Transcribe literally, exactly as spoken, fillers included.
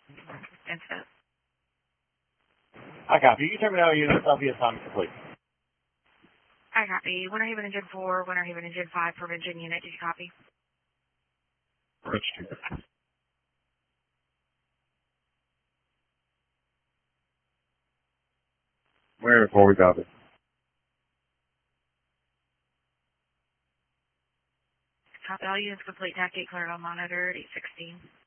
Incident. I copy. You terminate all units. I'll be assigned complete. I copy. Winter Haven Engine four, Winter Haven Engine five, prevention unit. Did you copy? Registered. Where before we copy? Top value is complete. T A C eight cleared on monitor at eight sixteen.